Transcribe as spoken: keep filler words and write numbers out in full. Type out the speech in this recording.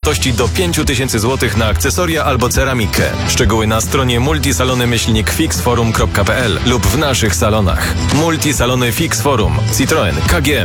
wartości do pięć tysięcy złotych na akcesoria albo ceramikę. Szczegóły na stronie multisalony myślnik fix forum kropka p l lub w naszych salonach. Multisalony Fix Forum. Citroen, K G,